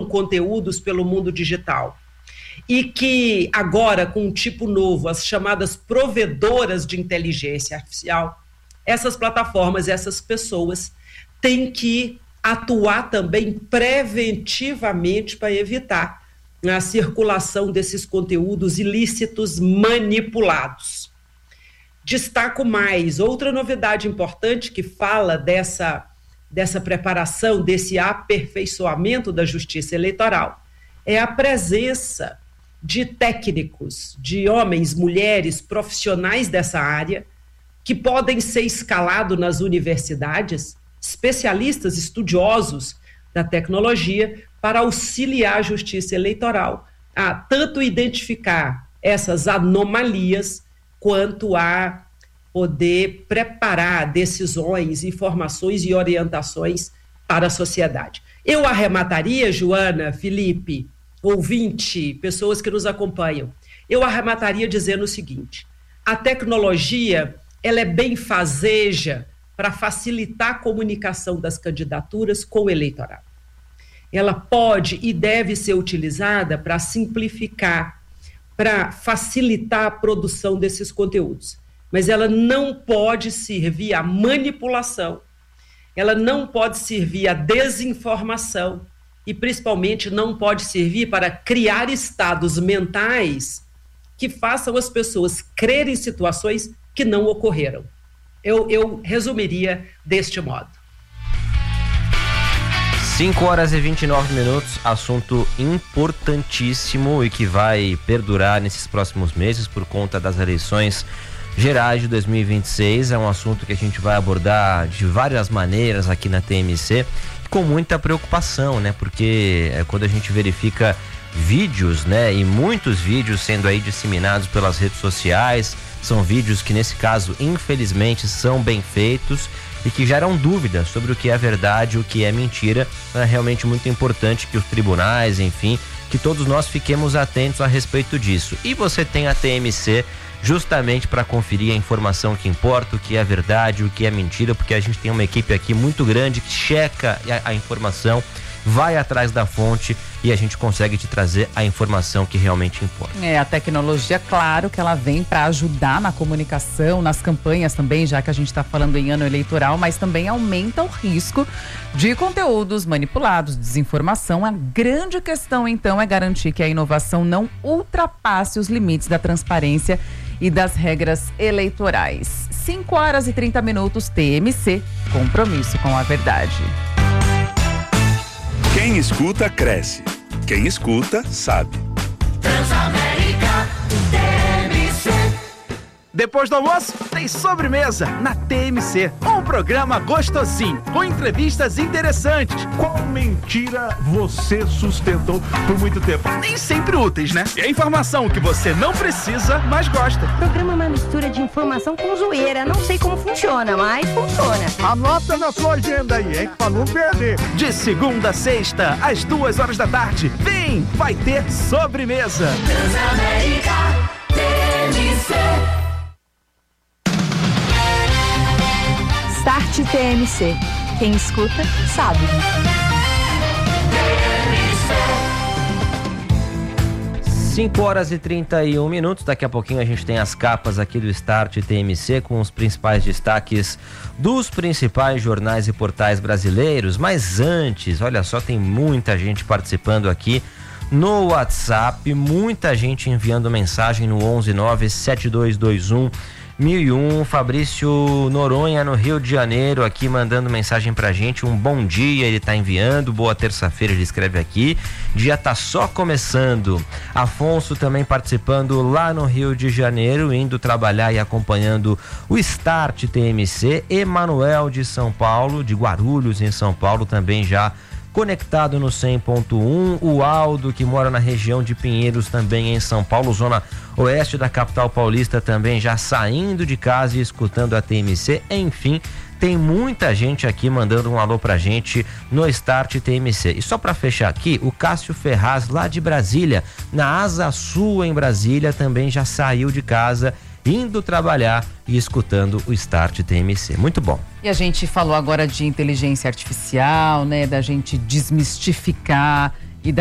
conteúdos pelo mundo digital. E que agora, com um tipo novo, as chamadas provedoras de inteligência artificial, essas plataformas, essas pessoas têm que atuar também preventivamente para evitar a circulação desses conteúdos ilícitos manipulados. Destaco mais, outra novidade importante que fala dessa preparação, desse aperfeiçoamento da justiça eleitoral, é a presença de técnicos, de homens, mulheres, profissionais dessa área, que podem ser escalados nas universidades, especialistas, estudiosos da tecnologia, para auxiliar a justiça eleitoral a tanto identificar essas anomalias, quanto a poder preparar decisões, informações e orientações para a sociedade. Eu arremataria, Joana, Felipe, ouvinte, pessoas que nos acompanham, eu arremataria dizendo o seguinte: a tecnologia, ela é benfazeja para facilitar a comunicação das candidaturas com o eleitorado. Ela pode e deve ser utilizada para simplificar, para facilitar a produção desses conteúdos. Mas ela não pode servir à manipulação, ela não pode servir à desinformação e, principalmente, não pode servir para criar estados mentais que façam as pessoas crerem em situações que não ocorreram. Eu resumiria deste modo. 5h29, assunto importantíssimo e que vai perdurar nesses próximos meses por conta das eleições gerais de 2026. É um assunto que a gente vai abordar de várias maneiras aqui na TMC, com muita preocupação, né? Porque quando a gente verifica vídeos, né? E muitos vídeos sendo aí disseminados pelas redes sociais, são vídeos que nesse caso, infelizmente, são bem feitos e que geram dúvidas sobre o que é verdade e o que é mentira. É realmente muito importante que os tribunais, enfim, que todos nós fiquemos atentos a respeito disso. E você tem a TMC justamente para conferir a informação que importa, o que é verdade, o que é mentira, porque a gente tem uma equipe aqui muito grande que checa a informação, vai atrás da fonte e a gente consegue te trazer a informação que realmente importa. A tecnologia, claro que ela vem para ajudar na comunicação, nas campanhas também, já que a gente está falando em ano eleitoral, mas também aumenta o risco de conteúdos manipulados, desinformação. A grande questão, então, é garantir que a inovação não ultrapasse os limites da transparência e das regras eleitorais. 5h30, TMC, compromisso com a verdade. Quem escuta, cresce. Quem escuta, sabe. Transamérica TMC. Depois do almoço, tem sobremesa na TMC. Um programa gostosinho, com entrevistas interessantes. Qual mentira você sustentou por muito tempo? Nem sempre úteis, né? E a informação que você não precisa, mas gosta. O programa é uma mistura de informação com zoeira. Não sei como funciona, mas funciona. Anota na sua agenda aí, hein? Pra não perder. De segunda a sexta, às 2h da tarde. Vem, vai ter sobremesa. Transamérica TMC. Start TMC. Quem escuta, sabe. 5h31. Daqui a pouquinho a gente tem as capas aqui do Start TMC com os principais destaques dos principais jornais e portais brasileiros. Mas antes, olha só, tem muita gente participando aqui no WhatsApp, muita gente enviando mensagem no 1197221 1001. Fabrício Noronha, no Rio de Janeiro, aqui mandando mensagem pra gente. Um bom dia, ele tá enviando. Boa terça-feira, ele escreve aqui. Dia tá só começando. Afonso também participando lá no Rio de Janeiro, indo trabalhar e acompanhando o Start TMC. Emanuel de São Paulo, de Guarulhos, em São Paulo, também já conectado no 100.1, o Aldo, que mora na região de Pinheiros, também em São Paulo, zona oeste da capital paulista, também já saindo de casa e escutando a TMC. Enfim, tem muita gente aqui mandando um alô pra gente no Start TMC. E só pra fechar aqui, o Cássio Ferraz, lá de Brasília, na Asa Sul em Brasília, também já saiu de casa, indo trabalhar e escutando o Start TMC. Muito bom. E a gente falou agora de inteligência artificial, né? Da gente desmistificar